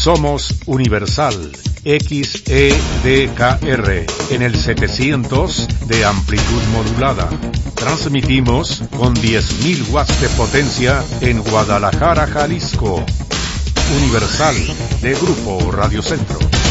Somos Universal XEDKR en el 700 de amplitud modulada. Transmitimos con 10.000 watts de potencia en Guadalajara, Jalisco. Universal de Grupo Radio Centro.